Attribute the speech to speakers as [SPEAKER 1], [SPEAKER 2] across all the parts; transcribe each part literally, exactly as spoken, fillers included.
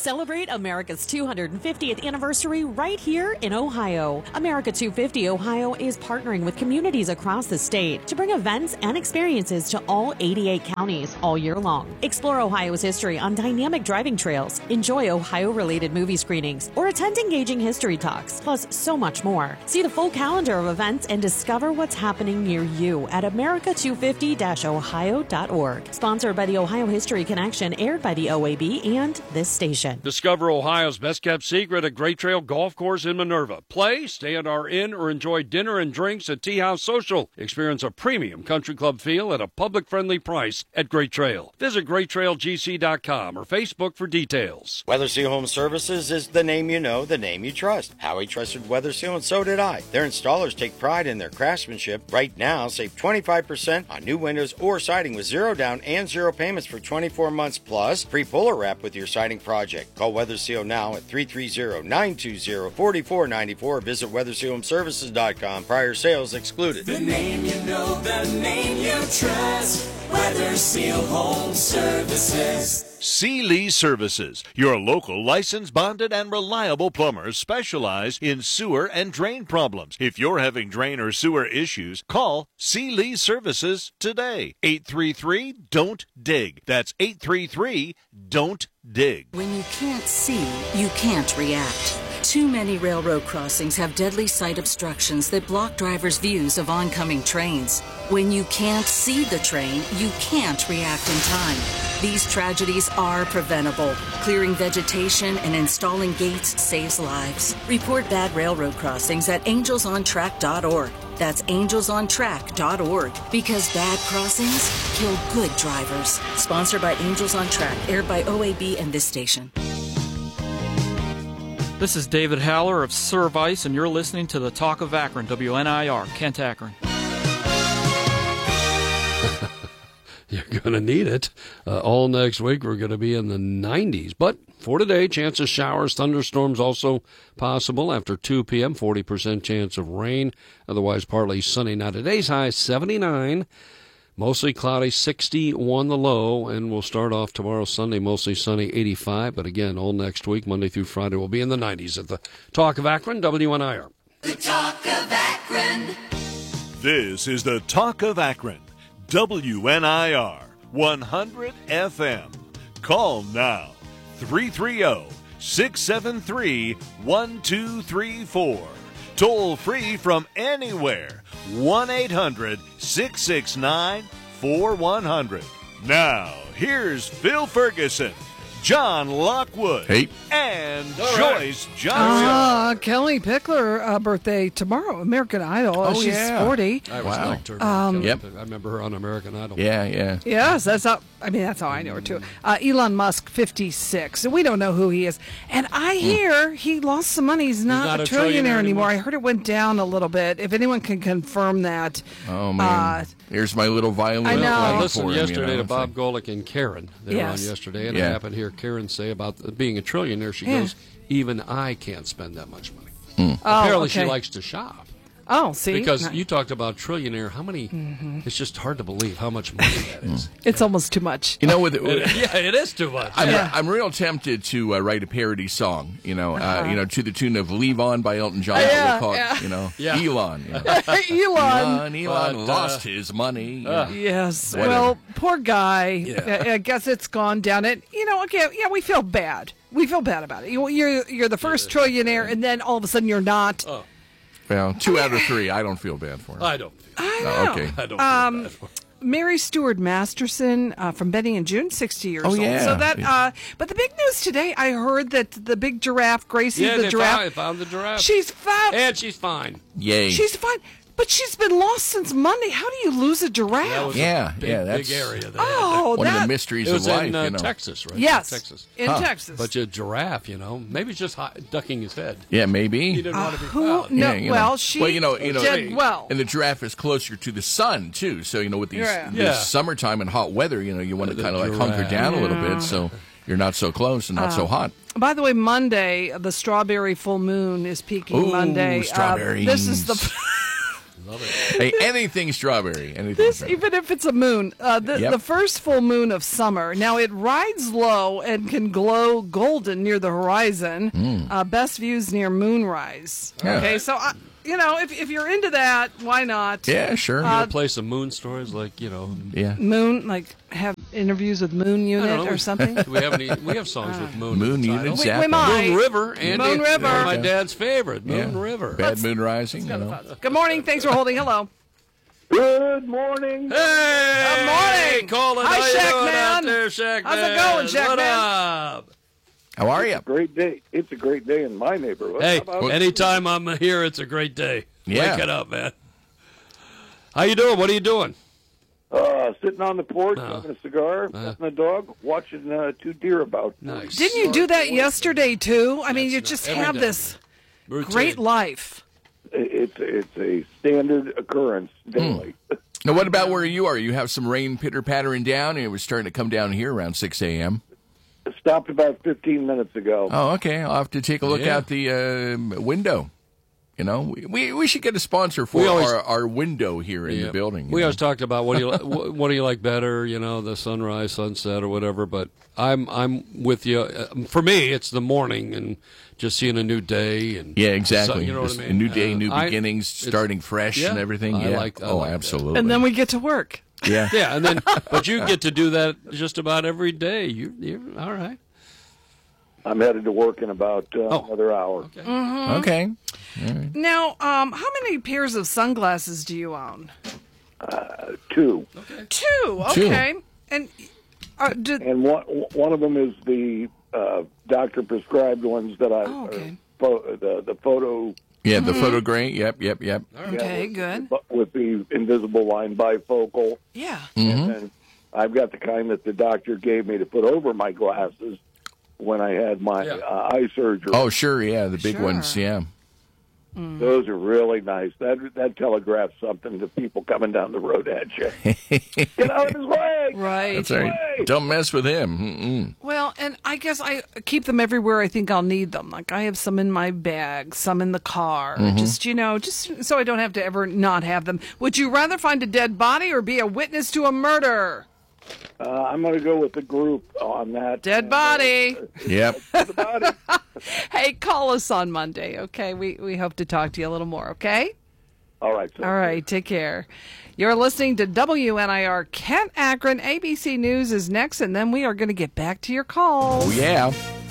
[SPEAKER 1] Celebrate America's two hundred fiftieth anniversary right here in Ohio. America two fifty Ohio is partnering with communities across the state to bring events and experiences to all eighty-eight counties all year long. Explore Ohio's history on dynamic driving trails, enjoy Ohio-related movie screenings, or attend engaging history talks, plus so much more. See the full calendar of events and discover what's happening near you at america two fifty dash ohio dot org. Sponsored by the Ohio History Connection, aired by the O A B and this station.
[SPEAKER 2] Discover Ohio's best-kept secret at Great Trail Golf Course in Minerva. Play, stay at our inn, or enjoy dinner and drinks at Tea House Social. Experience a premium country club feel at a public-friendly price at Great Trail. Visit great trail g c dot com or Facebook for details.
[SPEAKER 3] Weather Seal Home Services is the name you know, the name you trust. Howie trusted Weather Seal, and so did I. Their installers take pride in their craftsmanship. Right now, save twenty-five percent on new windows or siding with zero down and zero payments for twenty-four months, plus free puller wrap with your siding project. Call Weather Seal now at three three zero, nine two zero, four four nine four. Visit weather seal home services dot com. Prior sales excluded.
[SPEAKER 4] The name you know, the name you trust. Weather Seal Home Services.
[SPEAKER 5] Sealy Services, your local licensed, bonded, and reliable plumbers specialize in sewer and drain problems. If you're having drain or sewer issues, call Sealy Services today. eight three three, don't dig. That's eight three three, don't dig.
[SPEAKER 6] When you can't see, you can't react. Too many railroad crossings have deadly sight obstructions that block drivers' views of oncoming trains. When you can't see the train, you can't react in time. These tragedies are preventable. Clearing vegetation and installing gates saves lives. Report bad railroad crossings at angels on track dot org. That's angels on track dot org. Because bad crossings kill good drivers. Sponsored by Angels on Track, aired by O A B and this station.
[SPEAKER 7] This is David Haller of Service, and you're listening to the Talk of Akron, W N I R, Kent, Akron.
[SPEAKER 2] You're going to need it. Uh, all next week, we're going to be in the nineties. But for today, chance of showers, thunderstorms also possible after two p.m., forty percent chance of rain. Otherwise, partly sunny. Now, today's high, seventy-nine. Mostly cloudy, sixty-one the low, and we'll start off tomorrow, Sunday, mostly sunny, eighty-five. But again, all next week, Monday through Friday, we'll be in the nineties at the Talk of Akron, W N I R.
[SPEAKER 4] The Talk of Akron.
[SPEAKER 5] This is the Talk of Akron, W N I R, one hundred F M. Call now, three three zero, six seven three, one two three four. Toll free from anywhere, one eight hundred, six six nine, four one zero zero. Now, here's Phil Ferguson, John Lockwood,
[SPEAKER 8] hey.
[SPEAKER 5] and
[SPEAKER 2] All
[SPEAKER 5] Joyce
[SPEAKER 2] right.
[SPEAKER 5] Johnson.
[SPEAKER 9] Uh, Kelly Pickler, uh, birthday tomorrow, American Idol.
[SPEAKER 8] Oh,
[SPEAKER 9] She's
[SPEAKER 8] yeah.
[SPEAKER 9] forty.
[SPEAKER 2] I was
[SPEAKER 8] Wow.
[SPEAKER 2] liked her.
[SPEAKER 9] Um,
[SPEAKER 2] Kelly.
[SPEAKER 8] Yep.
[SPEAKER 2] I remember her on American Idol.
[SPEAKER 8] Yeah, yeah.
[SPEAKER 9] Yes, that's how, I mean, that's how I know her, too. Uh, Elon Musk, fifty-six. And we don't know who he is. And I hear he lost some money. He's not,
[SPEAKER 2] not
[SPEAKER 9] a
[SPEAKER 2] a
[SPEAKER 9] trillionaire,
[SPEAKER 2] trillionaire
[SPEAKER 9] anymore.
[SPEAKER 2] anymore.
[SPEAKER 9] I heard it went down a little bit. If anyone can confirm that.
[SPEAKER 8] Oh, man.
[SPEAKER 9] Uh,
[SPEAKER 8] Here's my little violin.
[SPEAKER 9] I know.
[SPEAKER 2] I
[SPEAKER 8] playing
[SPEAKER 2] listened
[SPEAKER 8] for him,
[SPEAKER 2] yesterday
[SPEAKER 8] you know,
[SPEAKER 2] to Bob Golick and Karen. They
[SPEAKER 9] Yes.
[SPEAKER 2] were on yesterday, and
[SPEAKER 8] Yeah.
[SPEAKER 2] I happened to hear Karen say about being a trillionaire. She
[SPEAKER 9] Yeah.
[SPEAKER 2] goes, even I can't spend that much money.
[SPEAKER 8] Mm.
[SPEAKER 9] Oh,
[SPEAKER 2] Apparently
[SPEAKER 9] okay.
[SPEAKER 2] she likes to shop.
[SPEAKER 9] Oh, see?
[SPEAKER 2] Because
[SPEAKER 9] Not-
[SPEAKER 2] you talked about trillionaire. How many?
[SPEAKER 9] Mm-hmm.
[SPEAKER 2] It's just hard to believe how much money that is.
[SPEAKER 9] It's almost too much.
[SPEAKER 8] You know, with,
[SPEAKER 2] Yeah, it is too much.
[SPEAKER 8] I'm,
[SPEAKER 9] Yeah.
[SPEAKER 8] I'm real tempted to uh, write a parody song, you know, uh,
[SPEAKER 9] Uh-huh.
[SPEAKER 8] you know, to the tune of "Leave On" by Elton John.
[SPEAKER 9] Yeah,
[SPEAKER 8] We'll call it,
[SPEAKER 9] yeah.
[SPEAKER 8] you know,
[SPEAKER 2] Yeah.
[SPEAKER 8] Elon. You know.
[SPEAKER 9] Elon.
[SPEAKER 8] Elon, Elon
[SPEAKER 2] But, uh,
[SPEAKER 8] lost his money.
[SPEAKER 2] uh,
[SPEAKER 9] Yes.
[SPEAKER 8] Whatever.
[SPEAKER 9] Well, poor guy.
[SPEAKER 8] Yeah.
[SPEAKER 9] I I guess it's gone down. And, you know, okay, yeah, we feel bad. We feel bad about it. You, you're you're the first trillionaire, and then all of a sudden you're not.
[SPEAKER 2] Oh,
[SPEAKER 8] Well, two out of three, I don't feel bad for him.
[SPEAKER 2] I don't feel
[SPEAKER 9] I
[SPEAKER 8] Oh,
[SPEAKER 9] know.
[SPEAKER 8] okay.
[SPEAKER 2] I don't
[SPEAKER 9] Um,
[SPEAKER 2] feel bad for it.
[SPEAKER 9] Mary Stuart Masterson uh, from Benny and June, sixty years
[SPEAKER 8] Oh,
[SPEAKER 9] old.
[SPEAKER 8] yeah.
[SPEAKER 9] So that,
[SPEAKER 8] Yeah.
[SPEAKER 9] uh, but the big news today, I heard that the big giraffe, Gracie
[SPEAKER 2] Yeah,
[SPEAKER 9] the
[SPEAKER 2] they
[SPEAKER 9] giraffe,
[SPEAKER 2] found, found the giraffe.
[SPEAKER 9] she's found.
[SPEAKER 2] and she's fine.
[SPEAKER 8] Yay.
[SPEAKER 9] She's fine, but she's been lost since Monday. How do you lose a
[SPEAKER 2] That
[SPEAKER 9] giraffe?
[SPEAKER 2] was
[SPEAKER 8] Yeah,
[SPEAKER 2] a big,
[SPEAKER 8] yeah, that's-
[SPEAKER 2] big area. There.
[SPEAKER 9] Oh,
[SPEAKER 8] One
[SPEAKER 9] that
[SPEAKER 8] of the mysteries
[SPEAKER 2] it was
[SPEAKER 8] of life,
[SPEAKER 2] in uh,
[SPEAKER 8] you know.
[SPEAKER 2] Texas, right?
[SPEAKER 9] yes,
[SPEAKER 2] Texas.
[SPEAKER 9] in
[SPEAKER 8] Huh.
[SPEAKER 9] Texas.
[SPEAKER 2] But a giraffe, you know, maybe it's just hi- ducking his head.
[SPEAKER 8] Yeah,
[SPEAKER 2] He
[SPEAKER 8] maybe.
[SPEAKER 2] didn't want to be
[SPEAKER 9] who?
[SPEAKER 2] found.
[SPEAKER 9] No,
[SPEAKER 8] Yeah, you know.
[SPEAKER 9] well, she
[SPEAKER 8] Well, you know, you know,
[SPEAKER 9] did well.
[SPEAKER 8] And the giraffe is closer to the sun too, so you know with these
[SPEAKER 9] Yeah.
[SPEAKER 8] this
[SPEAKER 2] Yeah.
[SPEAKER 8] summertime and hot weather, you know, you want to
[SPEAKER 2] The
[SPEAKER 8] kind of like hunker
[SPEAKER 2] giraffe.
[SPEAKER 8] down a little
[SPEAKER 9] Yeah.
[SPEAKER 8] bit, so you're not so close and not so hot.
[SPEAKER 9] By the way, Monday, the strawberry full moon is peaking
[SPEAKER 8] Ooh,
[SPEAKER 9] Monday. Uh,
[SPEAKER 8] strawberries.
[SPEAKER 9] this is the
[SPEAKER 2] Love it.
[SPEAKER 8] Hey, anything strawberry. Anything
[SPEAKER 9] This,
[SPEAKER 8] strawberry.
[SPEAKER 9] even if it's a moon, uh, the,
[SPEAKER 8] Yep.
[SPEAKER 9] the first full moon of summer. Now, it rides low and can glow golden near the horizon.
[SPEAKER 8] Mm.
[SPEAKER 9] Uh, best views near moonrise.
[SPEAKER 8] Yeah.
[SPEAKER 9] Okay, so, uh, you know, if, if you're into that, why not?
[SPEAKER 8] Yeah, sure.
[SPEAKER 2] You
[SPEAKER 9] Uh,
[SPEAKER 2] gonna play some moon stories, like you know.
[SPEAKER 8] yeah.
[SPEAKER 9] Moon, like have interviews with Moon
[SPEAKER 2] I
[SPEAKER 9] Unit
[SPEAKER 2] don't know.
[SPEAKER 9] or something?
[SPEAKER 2] Do we have any? We have songs with moon.
[SPEAKER 8] Moon
[SPEAKER 2] in the
[SPEAKER 8] Unit,
[SPEAKER 2] title.
[SPEAKER 9] We-
[SPEAKER 8] Zappa.
[SPEAKER 9] we might.
[SPEAKER 2] Moon River, Andy.
[SPEAKER 9] Moon River.
[SPEAKER 2] One of my
[SPEAKER 8] Yeah.
[SPEAKER 2] dad's favorite. Moon
[SPEAKER 8] Yeah.
[SPEAKER 2] River.
[SPEAKER 8] Bad moon rising. You know.
[SPEAKER 9] Good morning. Thanks for holding. Hello.
[SPEAKER 10] Good morning.
[SPEAKER 2] Hey,
[SPEAKER 9] Good morning.
[SPEAKER 2] Colin,
[SPEAKER 9] Hi,
[SPEAKER 2] how you
[SPEAKER 9] Shaq
[SPEAKER 2] doing
[SPEAKER 9] Man.
[SPEAKER 2] out there, Shaq
[SPEAKER 9] How's it
[SPEAKER 2] Man?
[SPEAKER 9] going, Shaq
[SPEAKER 2] what
[SPEAKER 9] Man?
[SPEAKER 2] up?
[SPEAKER 8] How are you?
[SPEAKER 10] Great day. It's a great day in my neighborhood.
[SPEAKER 2] Hey,
[SPEAKER 10] How about-
[SPEAKER 2] anytime I'm here, it's a great day.
[SPEAKER 8] Yeah.
[SPEAKER 2] Wake it up, man. How you doing? What are you doing?
[SPEAKER 10] Uh, sitting on the porch,
[SPEAKER 2] No.
[SPEAKER 10] having a cigar, petting the dog, watching uh, two deer about.
[SPEAKER 2] Nice.
[SPEAKER 9] Didn't you do that yesterday, too? I mean,
[SPEAKER 2] That's
[SPEAKER 9] you
[SPEAKER 2] not-
[SPEAKER 9] just
[SPEAKER 2] every
[SPEAKER 9] have
[SPEAKER 2] day.
[SPEAKER 9] this
[SPEAKER 2] Routine.
[SPEAKER 9] great life.
[SPEAKER 10] It's it's a standard occurrence daily.
[SPEAKER 8] Now, what about where you are? You have some rain pitter-pattering down, and it was starting to come down here around six a.m.
[SPEAKER 10] Stopped about fifteen minutes ago.
[SPEAKER 8] Oh, okay. I'll have to take a look
[SPEAKER 2] Yeah.
[SPEAKER 8] out the uh, window. You know, we, we we should get a sponsor for
[SPEAKER 2] We always-
[SPEAKER 8] our, our window here in
[SPEAKER 2] Yeah.
[SPEAKER 8] the building. you
[SPEAKER 2] We
[SPEAKER 8] know.
[SPEAKER 2] always talked about what do you li- wh- what do you like better, you know, the sunrise, sunset, or whatever. But I'm I'm with you. Uh, For me, it's the morning and just seeing a new day and
[SPEAKER 8] Yeah, exactly.
[SPEAKER 2] so- you know what
[SPEAKER 8] Just
[SPEAKER 2] I
[SPEAKER 8] A
[SPEAKER 2] mean?
[SPEAKER 8] new day,
[SPEAKER 2] Uh,
[SPEAKER 8] new
[SPEAKER 2] I-
[SPEAKER 8] beginnings,
[SPEAKER 2] it's-
[SPEAKER 8] starting fresh
[SPEAKER 2] yeah,
[SPEAKER 8] and everything.
[SPEAKER 2] I
[SPEAKER 8] Yeah.
[SPEAKER 2] like- I
[SPEAKER 8] oh,
[SPEAKER 2] like that.
[SPEAKER 8] absolutely.
[SPEAKER 9] And then we get to work.
[SPEAKER 8] yeah.
[SPEAKER 2] Yeah, and then but you get to do that just about every day. You you all right?
[SPEAKER 10] I'm headed to work in about uh,
[SPEAKER 2] Oh.
[SPEAKER 10] another hour.
[SPEAKER 2] Okay.
[SPEAKER 8] Okay.
[SPEAKER 9] Now, um, how many pairs of sunglasses do you own?
[SPEAKER 10] Uh, two,
[SPEAKER 9] Two.
[SPEAKER 8] Two.
[SPEAKER 9] Okay. And uh, did,
[SPEAKER 10] and one one of them is the uh, doctor prescribed ones that I
[SPEAKER 9] Oh, okay.
[SPEAKER 10] uh, pho- the the photo.
[SPEAKER 8] Yeah, the photo gray. Yep, yep, yep.
[SPEAKER 9] okay, good.
[SPEAKER 10] With the invisible line bifocal.
[SPEAKER 9] Yeah.
[SPEAKER 10] And then I've got the kind that the doctor gave me to put over my glasses when I had my
[SPEAKER 2] Yeah.
[SPEAKER 10] uh, eye surgery.
[SPEAKER 8] Oh, sure. Yeah, the big
[SPEAKER 9] Sure.
[SPEAKER 8] ones. Yeah.
[SPEAKER 10] Those are really nice. That that telegraphs something to people coming down the road at you. Get out of his way!
[SPEAKER 9] Right.
[SPEAKER 8] That's right.
[SPEAKER 10] Way!
[SPEAKER 8] Don't mess with him. Mm-mm.
[SPEAKER 9] Well, and I guess I keep them everywhere I think I'll need them. Like I have some in my bag, some in the car. Just, you know, just so I don't have to ever not have them. Would you rather find a dead body or be a witness to a murder?
[SPEAKER 10] Uh, I'm going to go with the group on that.
[SPEAKER 9] Dead
[SPEAKER 10] And,
[SPEAKER 9] body.
[SPEAKER 8] Yep.
[SPEAKER 10] uh, the body.
[SPEAKER 9] Hey, call us on Monday, okay? We we hope to talk to you a little more, okay?
[SPEAKER 10] All right. So
[SPEAKER 9] All right, take care. You're listening to W N I R Kent Akron. A B C News is next, and then we are going to get back to your calls.
[SPEAKER 8] Oh, yeah.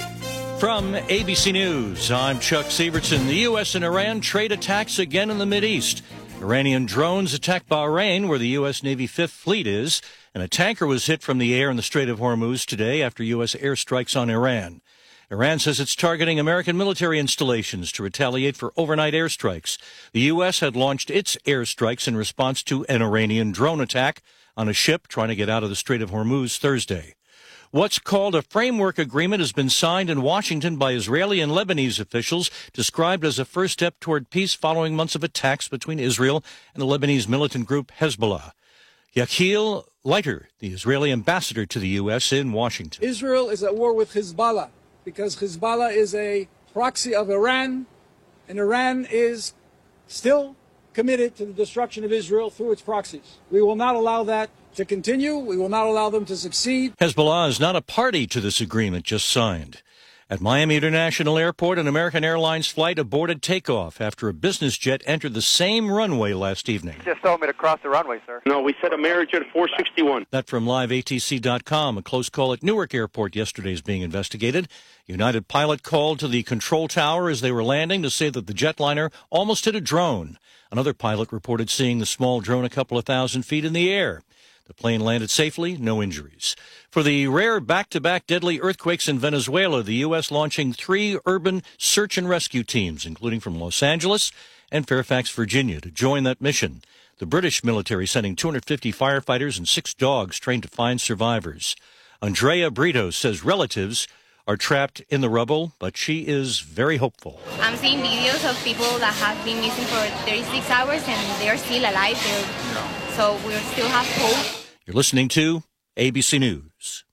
[SPEAKER 11] From A B C News, I'm Chuck Sievertson. The U S and Iran trade attacks again in the Mideast. Iranian drones attacked Bahrain, where the U S Navy Fifth Fleet is, and a tanker was hit from the air in the Strait of Hormuz today after U S airstrikes on Iran. Iran says it's targeting American military installations to retaliate for overnight airstrikes. The U S had launched its airstrikes in response to an Iranian drone attack on a ship trying to get out of the Strait of Hormuz Thursday. What's called a framework agreement has been signed in Washington by Israeli and Lebanese officials, described as a first step toward peace following months of attacks between Israel and the Lebanese militant group Hezbollah. Yakhil Leiter, the Israeli ambassador to the U S in Washington.
[SPEAKER 12] Israel is at war with Hezbollah because Hezbollah is a proxy of Iran, and Iran is still committed to the destruction of Israel through its proxies. We will not allow that to continue. We will not allow them to succeed.
[SPEAKER 11] Hezbollah is not a party to this agreement just signed. At Miami International Airport, an American Airlines flight aborted takeoff after a business jet entered the same runway last evening.
[SPEAKER 13] Just told me to cross the runway, sir.
[SPEAKER 14] No, we set a marriage at four sixty-one.
[SPEAKER 11] That from live A T C dot com. A close call at Newark Airport yesterday is being investigated. United pilot called to the control tower as they were landing to say that the jetliner almost hit a drone. Another pilot reported seeing the small drone a couple of thousand feet in the air. The plane landed safely, no injuries. For the rare back-to-back deadly earthquakes in Venezuela, the U S launching three urban search and rescue teams, including from Los Angeles and Fairfax, Virginia, to join that mission. The British military sending two hundred fifty firefighters and six dogs trained to find survivors. Andrea Brito says relatives are trapped in the rubble, but she is very hopeful.
[SPEAKER 15] I'm seeing videos of people that have been missing for thirty-six hours and they're still alive. They're, so we still have hope.
[SPEAKER 11] You're listening to A B C News.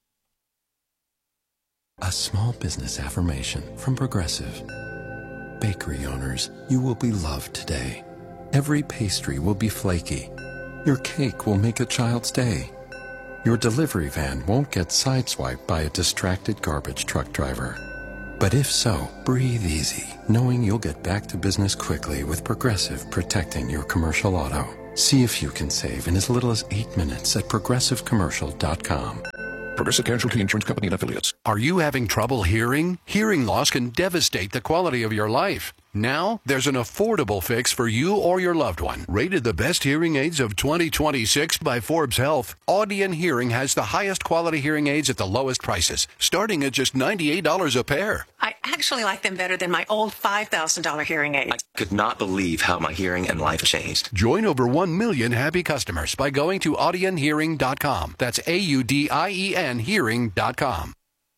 [SPEAKER 16] A small business affirmation from Progressive. Bakery owners, you will be loved today.
[SPEAKER 13] Every pastry will be flaky. Your cake will make a child's day. Your delivery van won't get sideswiped by a distracted garbage truck driver. But if so, breathe easy, knowing you'll get back to business quickly with Progressive protecting your commercial auto. See if you can save in as little as eight minutes at progressive commercial dot com.
[SPEAKER 16] Progressive Casualty Insurance Company and Affiliates.
[SPEAKER 17] Are you having trouble hearing? Hearing loss can devastate the quality of your life. Now, there's an affordable fix for you or your loved one. Rated the best hearing aids of twenty twenty-six by Forbes Health, Audion Hearing has the highest quality hearing aids at the lowest prices, starting at just ninety-eight dollars a pair.
[SPEAKER 18] I actually like them better than my old five thousand dollars hearing aids.
[SPEAKER 19] I could not believe how my hearing and life changed.
[SPEAKER 17] Join over one million happy customers by going to audion hearing dot com. That's A U D I E N hearing dot com.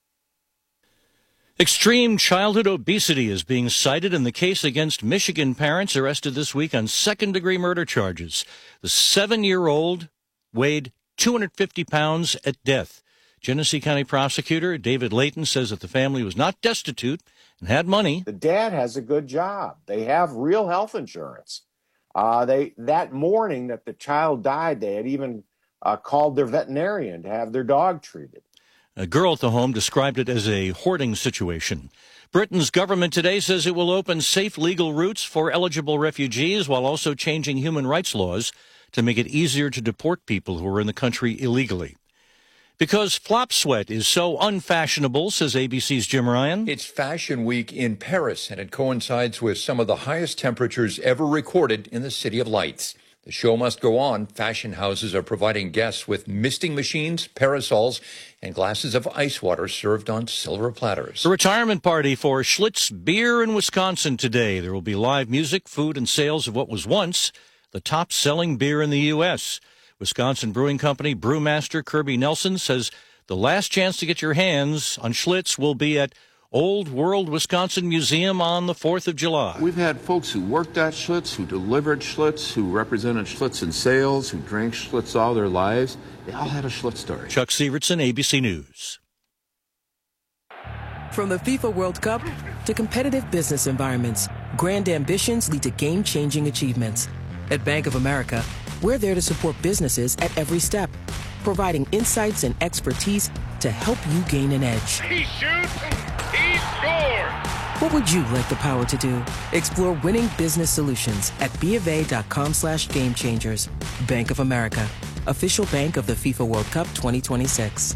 [SPEAKER 11] Extreme childhood obesity is being cited in the case against Michigan parents arrested this week on second-degree murder charges. The seven-year-old weighed two hundred fifty pounds at death. Genesee County prosecutor David Layton says that the family was not destitute and had money.
[SPEAKER 20] The dad has a good job. They have real health insurance. Uh, they that morning that the child died, they had even uh, called their veterinarian to have their dog treated.
[SPEAKER 11] A girl at the home described it as a hoarding situation. Britain's government today says it will open safe legal routes for eligible refugees while also changing human rights laws to make it easier to deport people who are in the country illegally. Because flop sweat is so unfashionable, says A B C's Jim Ryan.
[SPEAKER 21] It's Fashion Week in Paris, and it coincides with some of the highest temperatures ever recorded in the City of Lights. The show must go on. Fashion houses are providing guests with misting machines, parasols, and glasses of ice water served on silver platters.
[SPEAKER 11] The retirement party for Schlitz Beer in Wisconsin today. There will be live music, food, and sales of what was once the top-selling beer in the U S Wisconsin Brewing Company brewmaster Kirby Nelson says the last chance to get your hands on Schlitz will be at Old World Wisconsin Museum on the fourth of July.
[SPEAKER 22] We've had folks who worked at Schlitz, who delivered Schlitz, who represented Schlitz in sales, who drank Schlitz all their lives. They all had a Schlitz story.
[SPEAKER 11] Chuck Severson, A B C News.
[SPEAKER 23] From the FIFA World Cup to competitive business environments, grand ambitions lead to game-changing achievements. At Bank of America, we're there to support businesses at every step, providing insights and expertise to help you gain an edge.
[SPEAKER 24] He shoots, he scores!
[SPEAKER 23] What would you like the power to do? Explore winning business solutions at BofA.com slash game changers. Bank of America, official bank of the FIFA World Cup twenty twenty-six.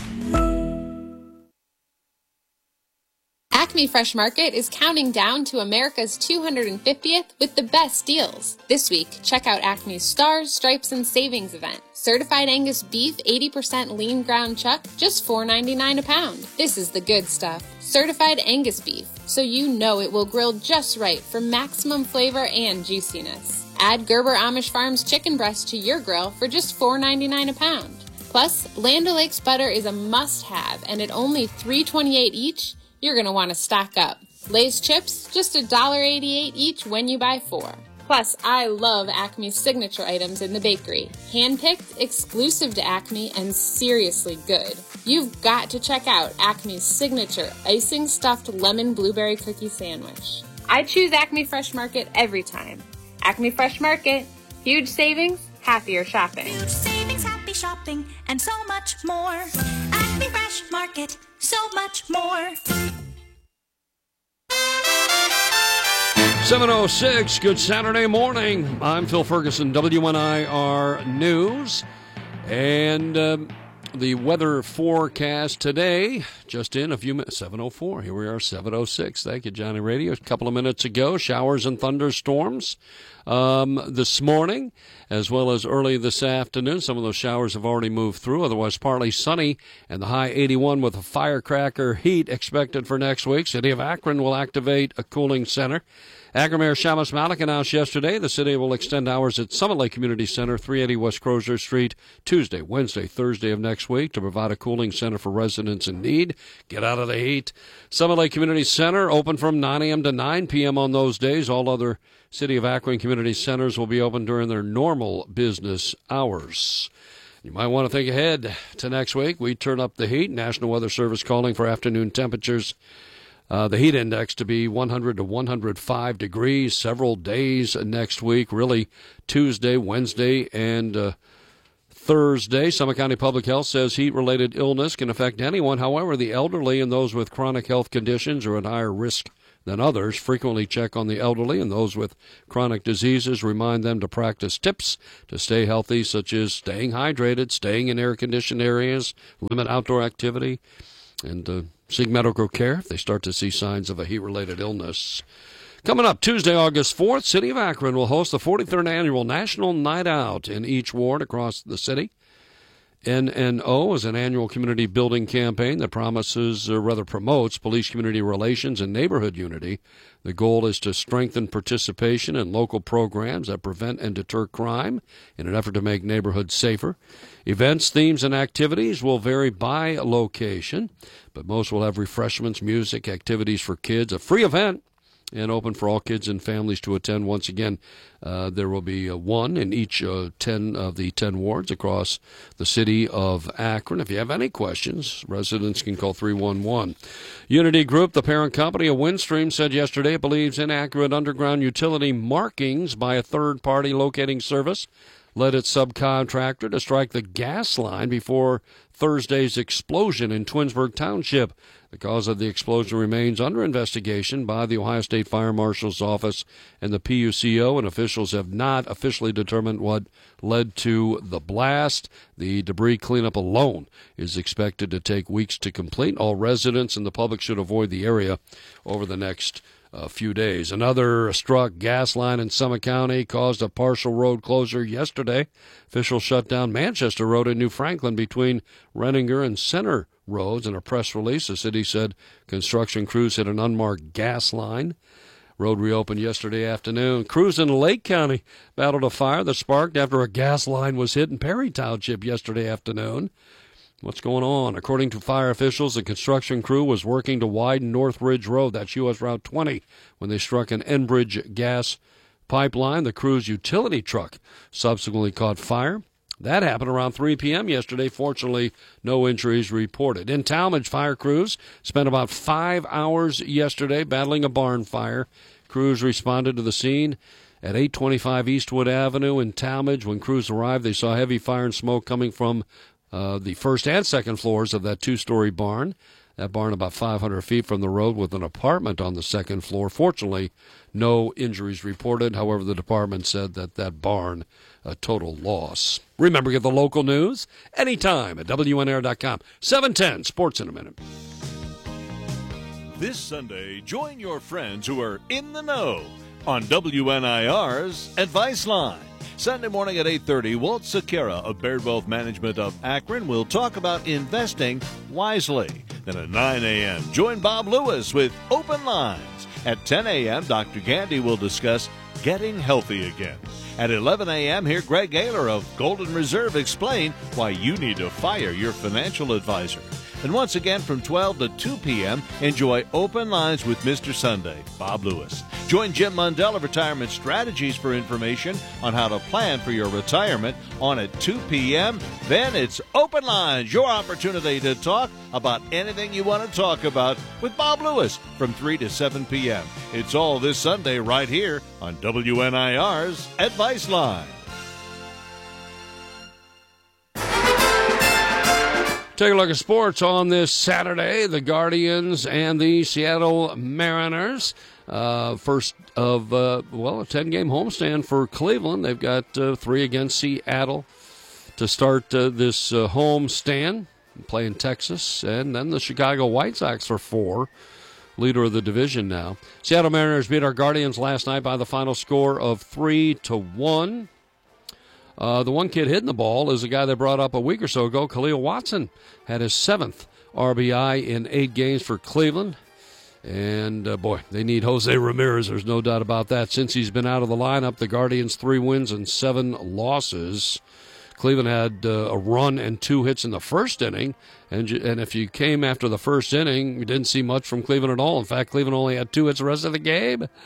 [SPEAKER 25] Acme Fresh Market is counting down to America's two hundred fiftieth with the best deals. This week, check out Acme's Stars, Stripes, and Savings event. Certified Angus beef, eighty percent lean ground chuck, just four ninety-nine a pound. This is the good stuff. Certified Angus beef, so you know it will grill just right for maximum flavor and juiciness. Add Gerber Amish Farms chicken breast to your grill for just four ninety-nine a pound. Plus, Land O'Lakes butter is a must-have, and at only three twenty-eight each, you're going to want to stock up. Lay's chips, just one dollar eighty-eight each when you buy four. Plus, I love Acme's signature items in the bakery. Hand-picked, exclusive to Acme, and seriously good. You've got to check out Acme's signature icing stuffed lemon blueberry cookie sandwich. I choose Acme Fresh Market every time. Acme Fresh Market, huge savings, happier shopping.
[SPEAKER 26] Huge savings, happy shopping, and so much more. Acme Fresh Market, so much more.
[SPEAKER 2] seven oh six, good Saturday morning. I'm Phil Ferguson, W N I R News. And um, the weather forecast today, just in a few minutes, seven oh four. Here we are, seven oh six. Thank you, Johnny Radio. A couple of minutes ago, showers and thunderstorms um, this morning, as well as early this afternoon. Some of those showers have already moved through. Otherwise, partly sunny, and the high eighty-one with a firecracker heat expected for next week. City of Akron will activate a cooling center. Akron Mayor Shamus Malik announced yesterday the city will extend hours at Summit Lake Community Center, three eighty West Crozier Street, Tuesday, Wednesday, Thursday of next week to provide a cooling center for residents in need. Get out of the heat. Summit Lake Community Center open from nine a.m. to nine p.m. on those days. All other City of Akron community centers will be open during their normal business hours. You might want to think ahead to next week. We turn up the heat. National Weather Service calling for afternoon temperatures Uh, the heat index to be one hundred to one hundred five degrees several days next week, really Tuesday, Wednesday, and uh, Thursday. Summit County Public Health says heat-related illness can affect anyone. However, the elderly and those with chronic health conditions are at higher risk than others. Frequently check on the elderly and those with chronic diseases. Remind them to practice tips to stay healthy, such as staying hydrated, staying in air-conditioned areas, limit outdoor activity, and uh, seek medical care if they start to see signs of a heat-related illness. Coming up Tuesday, August fourth, City of Akron will host the forty-third Annual National Night Out in each ward across the city. N N O is an annual community building campaign that promises, or rather promotes, police community relations and neighborhood unity. The goal is to strengthen participation in local programs that prevent and deter crime in an effort to make neighborhoods safer. Events, themes, and activities will vary by location, but most will have refreshments, music, activities for kids, a free event, and open for all kids and families to attend. Once again, uh, there will be uh, one in each uh, ten of the ten wards across the city of Akron. If you have any questions, residents can call three one one. Unity Group, the parent company of Windstream, said yesterday it believes inaccurate underground utility markings by a third-party locating service led its subcontractor to strike the gas line before Thursday's explosion in Twinsburg Township. The cause of the explosion remains under investigation by the Ohio State Fire Marshal's Office and the P U C O, and officials have not officially determined what led to the blast. The debris cleanup alone is expected to take weeks to complete. All residents and the public should avoid the area over the next a few days. Another struck gas line in Summit County caused a partial road closure yesterday. Officials shut down Manchester Road in New Franklin between Renninger and Center Roads. In a press release, the city said construction crews hit an unmarked gas line. Road reopened yesterday afternoon. Crews in Lake County battled a fire that sparked after a gas line was hit in Perry Township yesterday afternoon. What's going on? According to fire officials, the construction crew was working to widen North Ridge Road, that's U S Route twenty, when they struck an Enbridge gas pipeline. The crew's utility truck subsequently caught fire. That happened around three p.m. yesterday. Fortunately, no injuries reported. In Talmadge, fire crews spent about five hours yesterday battling a barn fire. Crews responded to the scene at eight twenty-five Eastwood Avenue in Talmadge. When crews arrived, they saw heavy fire and smoke coming from Uh, the first and second floors of that two-story barn. That barn about five hundred feet from the road with an apartment on the second floor. Fortunately, no injuries reported. However, the department said that that barn, a total loss. Remember, get the local news anytime at W N R dot com. seven ten, Sports in a Minute.
[SPEAKER 1] This Sunday, join your friends who are in the know on W N I R's Advice Line. Sunday morning at eight thirty, Walt Sakara of Baird Wealth Management of Akron will talk about investing wisely. Then at nine a.m., join Bob Lewis with Open Lines. At ten a.m., Doctor Gandy will discuss getting healthy again. At eleven a.m., hear Greg Ayler of Golden Reserve explain why you need to fire your financial advisor. And once again, from twelve to two p.m., enjoy Open Lines with Mister Sunday, Bob Lewis. Join Jim Mundell of Retirement Strategies for information on how to plan for your retirement on at two p.m. Then it's Open Lines, your opportunity to talk about anything you want to talk about with Bob Lewis from three to seven p.m. It's all this Sunday right here on W N I R's Advice Line.
[SPEAKER 2] Take a look at sports on this Saturday. The Guardians and the Seattle Mariners. Uh, first of, uh, well, a ten-game homestand for Cleveland. They've got uh, three against Seattle to start uh, this uh, homestand, play in Texas. And then the Chicago White Sox for four, leader of the division now. Seattle Mariners beat our Guardians last night by the final score of three to one. Uh, the one kid hitting the ball is a guy they brought up a week or so ago. Khalil Watson had his seventh R B I in eight games for Cleveland. And, uh, boy, they need Jose Ramirez. There's no doubt about that. Since he's been out of the lineup, the Guardians three wins and seven losses. Cleveland had uh, a run and two hits in the first inning. And, and if you came after the first inning, you didn't see much from Cleveland at all. In fact, Cleveland only had two hits the rest of the game.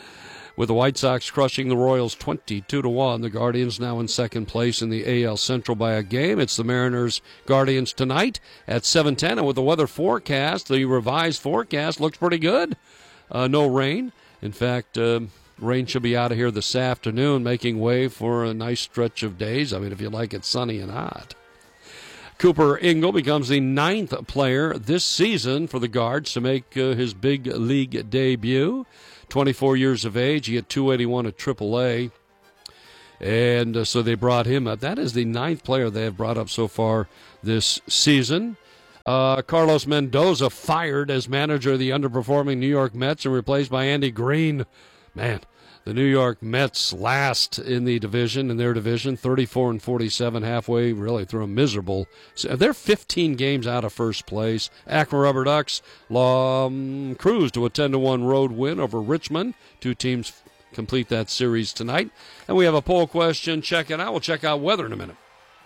[SPEAKER 2] with the White Sox crushing the Royals twenty-two to one. The Guardians now in second place in the A L Central by a game. It's the Mariners-Guardians tonight at seven ten. And with the weather forecast, the revised forecast looks pretty good. Uh, no rain. In fact, uh, rain should be out of here this afternoon, making way for a nice stretch of days. I mean, if you like it sunny and hot. Cooper Ingle becomes the ninth player this season for the Guards to make uh, his big league debut. twenty-four years of age. He had two eighty-one at triple A. And uh, so they brought him up. That is the ninth player they have brought up so far this season. Uh, Carlos Mendoza fired as manager of the underperforming New York Mets and replaced by Andy Green. Man, the New York Mets last in the division, in their division, thirty-four and forty-seven, halfway really through a miserable. So they're fifteen games out of first place. Akron Rubber Ducks um, cruise to a ten to one road win over Richmond. Two teams complete that series tonight. And we have a poll question. Check it out. We'll check out weather in a minute.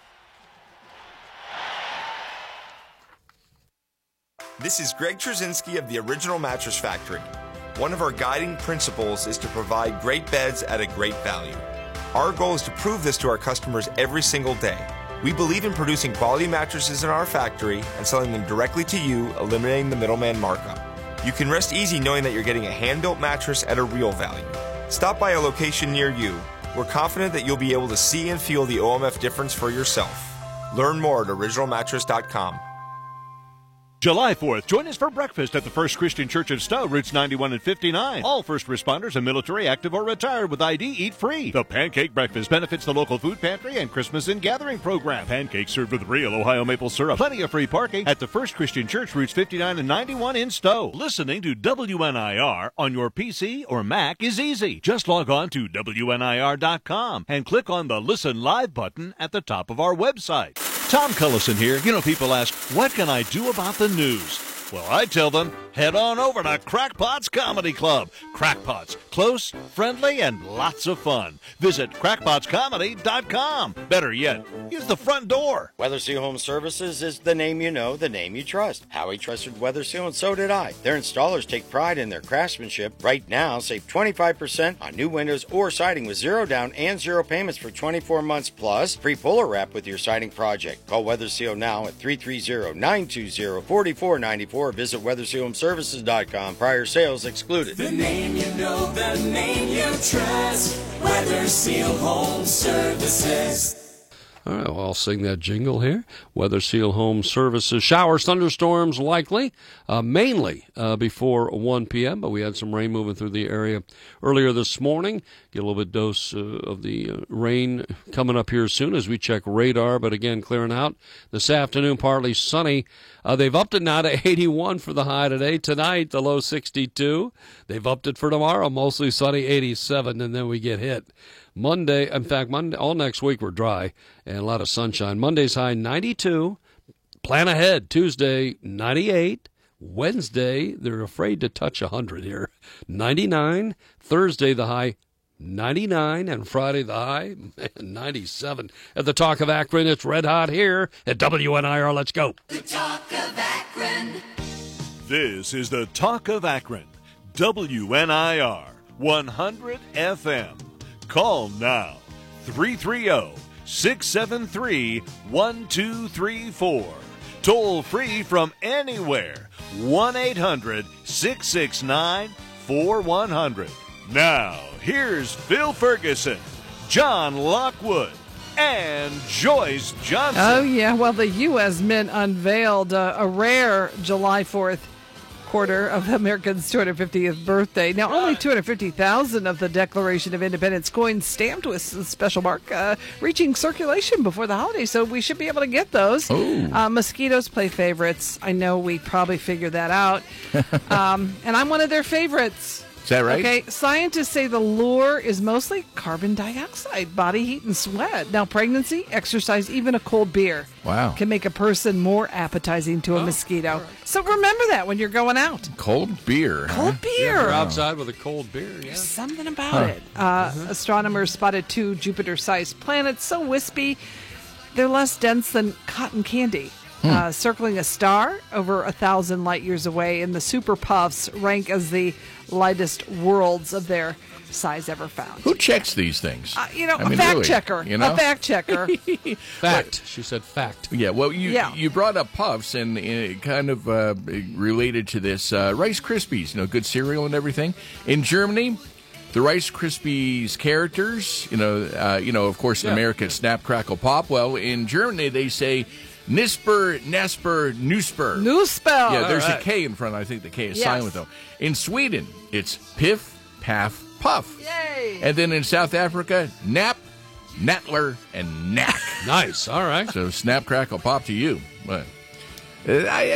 [SPEAKER 3] This is Greg Trzynski of the Original Mattress Factory. One of our guiding principles is to provide great beds at a great value. Our goal is to prove this to our customers every single day. We believe in producing quality mattresses in our factory and selling them directly to you, eliminating the middleman markup. You can rest easy knowing that you're getting a hand-built mattress at a real value. Stop by a location near you. We're confident that you'll be able to see and feel the O M F difference for yourself. Learn more at original mattress dot com.
[SPEAKER 1] July fourth, join us for breakfast at the First Christian Church of Stowe, routes ninety-one and fifty-nine. All first responders and military, active, or retired with I D eat free. The Pancake Breakfast benefits the local food pantry and Christmas and Gathering program. Pancakes served with real Ohio maple syrup. Plenty of free parking at the First Christian Church, routes fifty-nine and ninety-one in Stowe. Listening to W N I R on your P C or Mac is easy. Just log on to W N I R dot com and click on the Listen Live button at the top of our website. Tom Cullison here. You know, people ask, what can I do about the news? Well, I tell them, head on over to Crackpots Comedy Club. Crackpots, close, friendly, and lots of fun. Visit crackpots comedy dot com. Better yet, use the front door.
[SPEAKER 4] Weather Seal Home Services is the name you know, the name you trust. Howie trusted Weather Seal, and so did I. Their installers take pride in their craftsmanship. Right now, save twenty-five percent on new windows or siding with zero down and zero payments for twenty-four months, plus free puller wrap with your siding project. Call Weather Seal now at three three zero, nine two zero, four four nine four. Visit weather seal home services dot com. Prior sales excluded.
[SPEAKER 5] The name you know, the name you trust. Weather Seal Home Services.
[SPEAKER 2] All right, well, I'll sing that jingle here. Weather Seal Home Services. Showers, thunderstorms likely, uh, mainly uh, before one p.m., but we had some rain moving through the area earlier this morning. Get a little bit dose uh, of the uh, rain coming up here soon as we check radar, but again, clearing out. This afternoon, partly sunny. Uh, they've upped it now to eighty-one for the high today. Tonight, the low sixty-two. They've upped it for tomorrow, mostly sunny, eighty-seven, and then we get hit. Monday, in fact, Monday, all next week we're dry and a lot of sunshine. Monday's high ninety-two. Plan ahead. Tuesday, ninety-eight. Wednesday, they're afraid to touch one hundred here. ninety-nine. Thursday, the high ninety-nine. And Friday, the high ninety-seven. At the Talk of Akron, it's red hot here at W N I R. Let's go.
[SPEAKER 5] The Talk of Akron.
[SPEAKER 1] This is the Talk of Akron. W N I R one hundred F M. Call now, three three zero, six seven three, one two three four. Toll free from anywhere, one eight hundred, six six nine, four one zero zero. Now, here's Phil Ferguson, John Lockwood, and Joyce Johnson.
[SPEAKER 9] Oh, yeah, well, the U S Mint unveiled uh, a rare July fourth quarter of America's two hundred fiftieth birthday. Now, only two hundred fifty thousand of the Declaration of Independence coins stamped with a special mark uh, reaching circulation before the holiday, so we should be able to get those. Uh, mosquitoes play favorites. I know we probably figured that out. um, and I'm one of their favorites.
[SPEAKER 8] Is that right?
[SPEAKER 9] Okay, scientists say the lure is mostly carbon dioxide, body heat, and sweat. Now, pregnancy, exercise, even a cold beer
[SPEAKER 8] wow.
[SPEAKER 9] can make a person more appetizing to a oh, mosquito. Right. So remember that when you're going out.
[SPEAKER 8] Cold beer.
[SPEAKER 9] Cold
[SPEAKER 8] huh?
[SPEAKER 9] beer.
[SPEAKER 2] Yeah, we're outside with a cold beer. Yeah.
[SPEAKER 9] There's something about
[SPEAKER 8] huh.
[SPEAKER 9] it. Uh, mm-hmm. Astronomers spotted two Jupiter-sized planets so wispy, they're less dense than cotton candy. Hmm. Uh, circling a star over a thousand light years away, and the Super Puffs rank as the lightest worlds of their size ever found.
[SPEAKER 8] Who checks these things?
[SPEAKER 9] Uh, you know,
[SPEAKER 8] I
[SPEAKER 9] a
[SPEAKER 8] mean,
[SPEAKER 9] fact
[SPEAKER 8] really,
[SPEAKER 9] checker.
[SPEAKER 8] You know?
[SPEAKER 9] A fact checker.
[SPEAKER 2] Fact. She said fact.
[SPEAKER 8] Yeah, well, you
[SPEAKER 9] Yeah.
[SPEAKER 8] you brought up Puffs, and uh, kind of uh, related to this, uh, Rice Krispies, you know, good cereal and everything. In Germany, the Rice Krispies characters, you know, uh, you know, of course, in
[SPEAKER 2] Yeah.
[SPEAKER 8] America, it's Snap, Crackle, Pop. Well, in Germany, they say Nisper, Nesper, Nusper.
[SPEAKER 9] Nusper.
[SPEAKER 8] Yeah, there's
[SPEAKER 2] All
[SPEAKER 8] a
[SPEAKER 2] right.
[SPEAKER 8] K in front. I think the K is
[SPEAKER 9] Yes.
[SPEAKER 8] silent, though. In Sweden, it's Piff, Paff, Puff.
[SPEAKER 9] Yay!
[SPEAKER 8] And then in South Africa, Nap, Natler, and Knack.
[SPEAKER 2] Nice. All right.
[SPEAKER 8] So Snap, Crackle, Pop to you. But, uh, I,